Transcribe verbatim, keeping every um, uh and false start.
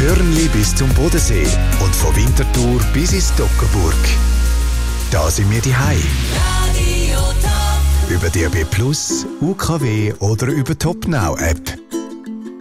Hörnli bis zum Bodensee und von Winterthur bis ins Toggenburg. Da sind wir daheim. Über D A B Plus, U K W oder über die Topnow App.